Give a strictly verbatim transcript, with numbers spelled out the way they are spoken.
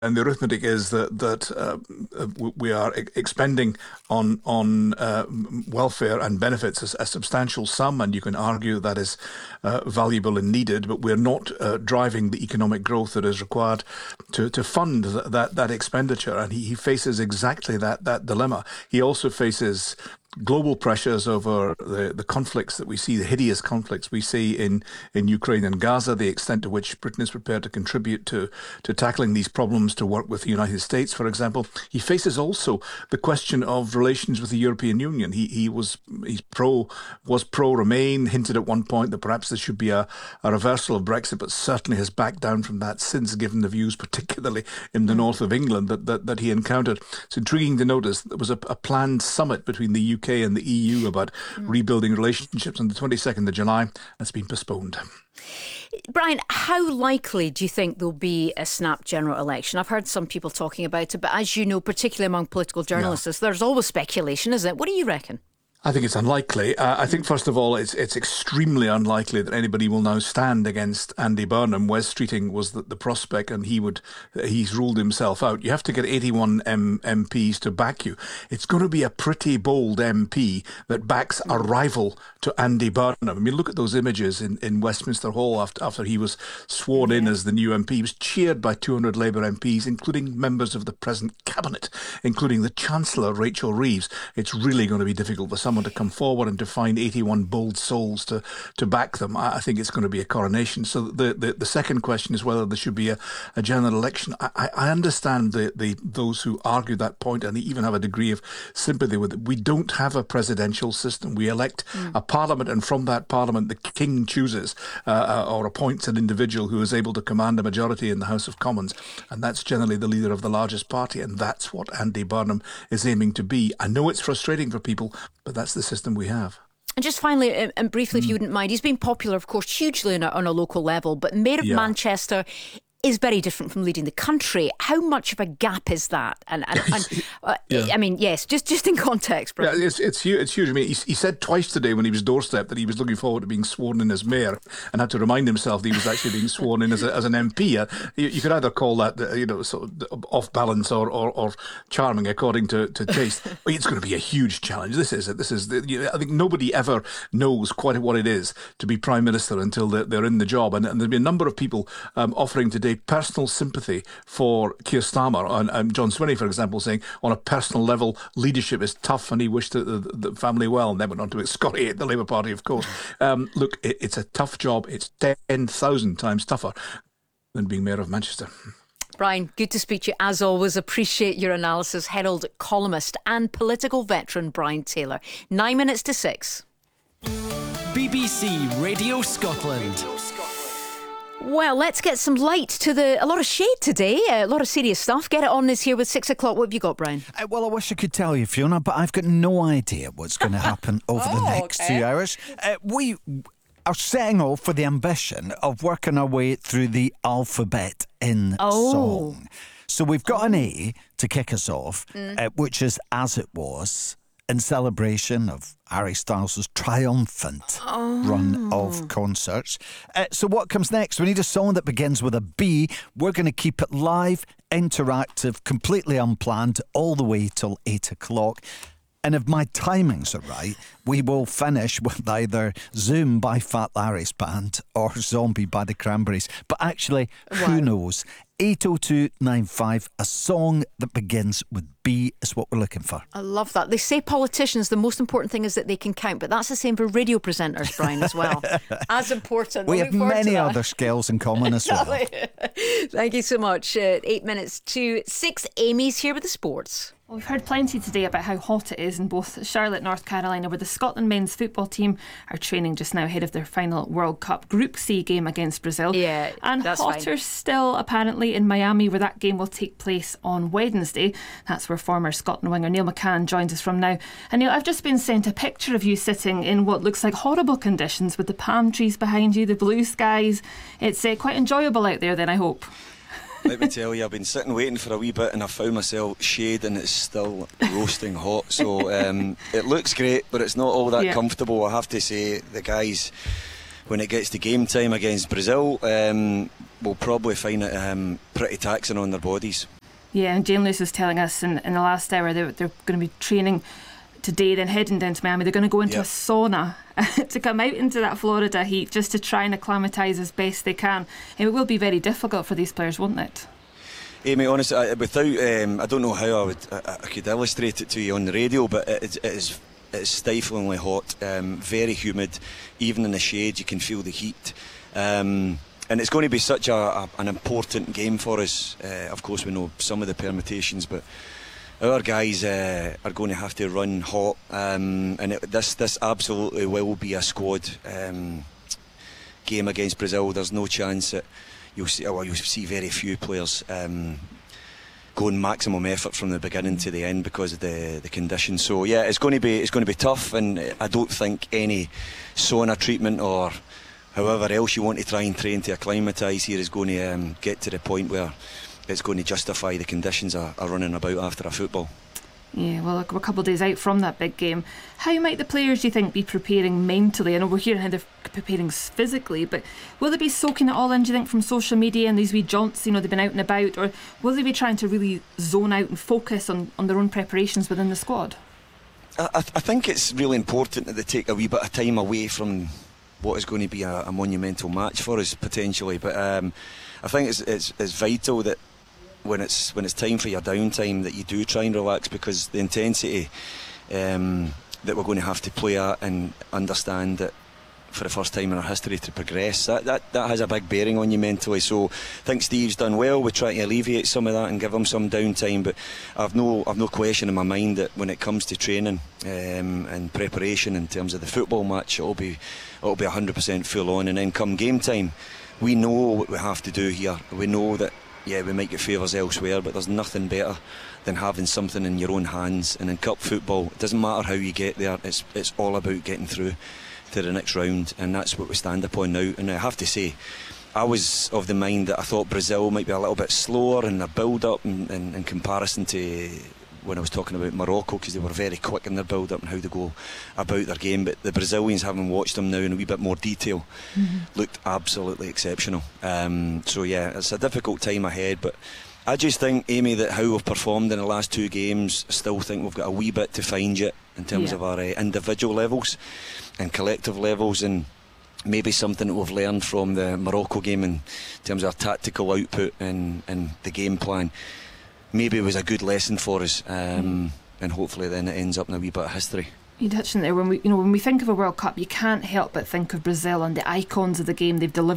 and the arithmetic is that that uh, we are expending on on uh, welfare and benefits a, a substantial sum, and you can argue that is uh, valuable and needed, but we're not uh, driving the economic growth that is required to to fund th- that that expenditure. And he, he faces exactly that that dilemma. He also faces global pressures over the, the conflicts that we see, the hideous conflicts we see in, in Ukraine and Gaza, the extent to which Britain is prepared to contribute to, to tackling these problems, to work with the United States, for example. He faces also the question of relations with the European Union. He he was he's pro was pro Remain, hinted at one point that perhaps there should be a, a reversal of Brexit, but certainly has backed down from that since, given the views, particularly in the north of England, that, that, that he encountered. It's intriguing to notice there was a, a planned summit between the U K U K and the E U about mm. rebuilding relationships on the twenty-second of July. That's been postponed. Brian, how likely do you think there'll be a snap general election? I've heard some people talking about it, but as you know, particularly among political journalists, yeah. there's always speculation, isn't it? What do you reckon? I think it's unlikely. Uh, I think, first of all, it's it's extremely unlikely that anybody will now stand against Andy Burnham. Wes Streeting was the, the prospect, and he would he's ruled himself out. You have to get eighty-one M- MPs to back you. It's going to be a pretty bold M P that backs a rival to Andy Burnham. I mean, look at those images in, in Westminster Hall after after he was sworn in as the new M P. He was cheered by two hundred Labour M Ps, including members of the present cabinet, including the Chancellor, Rachel Reeves. It's really going to be difficult for some someone to come forward and to find eighty-one bold souls to, to back them. I, I think it's going to be a coronation. So the, the, the second question is whether there should be a, a general election. I, I understand the, the those who argue that point and even have a degree of sympathy with it. We don't have a presidential system. We elect mm. a parliament, and from that parliament the king chooses uh, or appoints an individual who is able to command a majority in the House of Commons, and that's generally the leader of the largest party, and that's what Andy Burnham is aiming to be. I know it's frustrating for people, but that's the system we have. And just finally, and briefly, mm. if you wouldn't mind, he's been popular, of course, hugely on a, on a local level, but Mayor of yeah. Manchester is very different from leading the country. How much of a gap is that? And, and, and uh, yeah. I mean, yes, just just in context. Brian. Yeah, it's it's huge. It's huge. I mean, he, he said twice today when he was doorstepped that he was looking forward to being sworn in as mayor, and had to remind himself that he was actually being sworn in as a, as an M P. Uh, you, you could either call that, you know, sort of off balance or, or, or charming according to, to taste. It's going to be a huge challenge. This is it. This is. The, you know, I think nobody ever knows quite what it is to be prime minister until they're, they're in the job. And, and there'll be a number of people um, offering today personal sympathy for Keir Starmer, and, and John Swinney, for example, saying on a personal level leadership is tough and he wished the, the, the family well, and then went on to excoriate the Labour Party, of course. Um, look, it, it's a tough job. It's ten thousand times tougher than being Mayor of Manchester. Brian, good to speak to you as always. Appreciate your analysis. Herald columnist and political veteran Brian Taylor. Nine minutes to six. B B C Radio Scotland. Well, let's get some light to the... A lot of shade today, a lot of serious stuff. Get it on is here with six o'clock. What have you got, Brian? Uh, well, I wish I could tell you, Fiona, but I've got no idea what's going to happen over oh, the next okay. two hours. Uh, we are setting off for the ambition of working our way through the alphabet in oh. song. So we've got an A to kick us off, mm. uh, which is As It Was, in celebration of Harry Styles' triumphant oh. run of concerts. Uh, so what comes next? We need a song that begins with a B. We're going to keep it live, interactive, completely unplanned, all the way till eight o'clock. And if my timings are right, we will finish with either Zoom by Fat Larry's band or Zombie by the Cranberries. But actually, wow. who knows? eight oh two nine five, a song that begins with B is what we're looking for. I love that. They say politicians, the most important thing is that they can count, but that's the same for radio presenters, Brian, as well. As important. We have many other skills in common as well. Thank you so much. Uh, eight minutes to six. Amy's here with the sports. Well, we've heard plenty today about how hot it is in both Charlotte, North Carolina, where the Scotland men's football team are training just now ahead of their final World Cup Group C game against Brazil. Yeah, and that's hotter fine. Still, apparently, in Miami, where that game will take place on Wednesday. That's where former Scotland winger Neil McCann joins us from now. And Neil, I've just been sent a picture of you sitting in what looks like horrible conditions with the palm trees behind you, the blue skies. It's uh, quite enjoyable out there then, I hope. Let me tell you, I've been sitting waiting for a wee bit and I found myself shade and it's still roasting hot. So um, it looks great, but it's not all that yeah. comfortable. I have to say, the guys, when it gets to game time against Brazil, um, will probably find it um, pretty taxing on their bodies. Yeah, and Jane Lewis was telling us in, in the last hour they're, they're going to be training today, then heading down to Miami. They're going to go into yep. a sauna to come out into that Florida heat just to try and acclimatise as best they can. And it will be very difficult for these players, won't it? Amy, honestly, I, without um, I don't know how I would I, I could illustrate it to you on the radio, but it, it is it's stiflingly hot, um, very humid. Even in the shade, you can feel the heat. Um, and it's going to be such a, a, an important game for us. Uh, of course, we know some of the permutations, but our guys uh, are going to have to run hot, um, and it, this this absolutely will be a squad um, game against Brazil. There's no chance that you'll see, well, you'll see very few players um, going maximum effort from the beginning to the end because of the the conditions. So yeah, it's going to be it's going to be tough, and I don't think any sauna treatment or however else you want to try and train to acclimatise here is going to um, get to the point where it's going to justify the conditions are, are running about after a football. Yeah, well, we're a couple of days out from that big game. How might the players, do you think, be preparing mentally? I know we're hearing how they're preparing physically, but will they be soaking it all in, do you think, from social media and these wee jaunts, you know, they've been out and about, or will they be trying to really zone out and focus on, on their own preparations within the squad? I, I think it's really important that they take a wee bit of time away from what is going to be a, a monumental match for us, potentially, but um, I think it's, it's, it's vital that when it's when it's time for your downtime that you do try and relax, because the intensity um, that we're going to have to play at and understand that for the first time in our history to progress, that, that, that has a big bearing on you mentally. So I think Steve's done well with trying to alleviate some of that and give him some downtime, but I've no I've no question in my mind that when it comes to training um, and preparation in terms of the football match, it'll be it'll be one hundred percent full on, and then come game time we know what we have to do here. We know that yeah, we might get favours elsewhere, but there's nothing better than having something in your own hands. And in cup football, it doesn't matter how you get there, it's it's all about getting through to the next round, and that's what we stand upon now. And I have to say, I was of the mind that I thought Brazil might be a little bit slower in their build-up in, in, in comparison to when I was talking about Morocco, because they were very quick in their build-up and how they go about their game. But the Brazilians, having watched them now in a wee bit more detail, mm-hmm. looked absolutely exceptional. Um, so yeah, it's a difficult time ahead, but I just think, Amy, that how we've performed in the last two games, I still think we've got a wee bit to find yet in terms yeah. of our uh, individual levels and collective levels, and maybe something that we've learned from the Morocco game in terms of our tactical output and, and the game plan. Maybe it was a good lesson for us, um, mm. and hopefully then it ends up in a wee bit of history. You touched on there, when we, you know, when we think of a World Cup, you can't help but think of Brazil and the icons of the game they've delivered